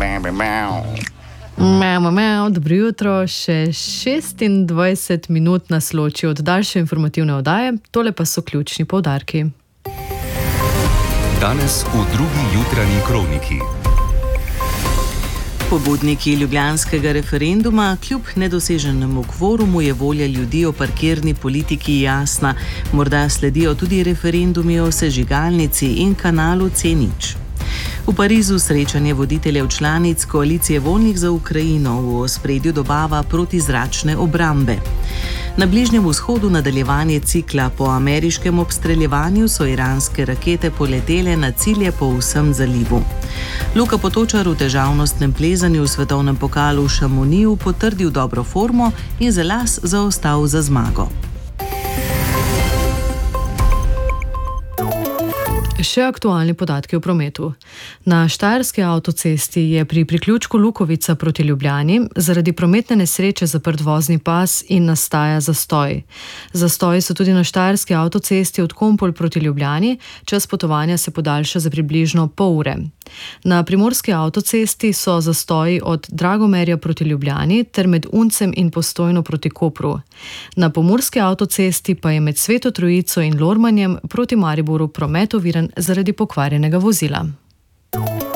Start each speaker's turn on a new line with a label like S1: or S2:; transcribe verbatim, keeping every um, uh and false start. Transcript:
S1: Meo, meo, dobro jutro, še šestindvajset minut nas loči od daljše informativne oddaje, tole pa so ključni poudarki.
S2: Danes v drugi jutranji kroniki.
S3: Pobudniki ljubljanskega referenduma, kljub nedoseženemu kvorumu je volja ljudi o parkirni politiki jasna. Morda sledijo tudi referendumi o sežigalnici in kanalu C nič. V Parizu srečanje voditeljev članic koalicije voljnih za Ukrajino, v ospredju dobava protizračne obrambe. Na Bližnjem vzhodu nadaljevanje cikla. Po ameriškem obstreljevanju so iranske rakete poletele na cilje po vsem zalivu. Luka Potočar v težavnostnem plezanju v svetovnem pokalu v Šamoniju potrdil dobro formo in za las zaostal za zmago.
S1: Še aktualni podatki o prometu. Na Štajerski avtocesti je pri priključku Lukovica proti Ljubljani zaradi prometne nesreče zaprt vozni pas in nastaja zastoj. Zastoji so tudi na Štajerski avtocesti od Kompol proti Ljubljani, čas potovanja se podaljša za približno pol ure. Na Primorski avtocesti so zastoji od Dragomerja proti Ljubljani ter med Uncem in Postojno proti Kopru. Na Pomurski avtocesti pa je med Sveto Trojico in Lormanjem proti Mariboru promet oviran zaradi pokvarjenega vozila.